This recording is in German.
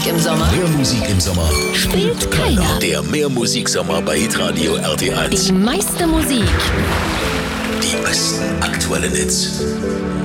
im Sommer. Mehr Musik im Sommer Spielt keiner. Der Mehrmusiksommer bei Hitradio RT1. Die meiste Musik. Die besten aktuellen Hits.